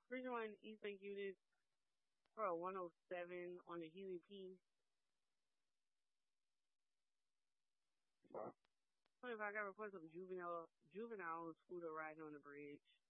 Bridgewater East Bank units for 107 on the Huey P. What if I got reports of juvenile scooter riding on the bridge?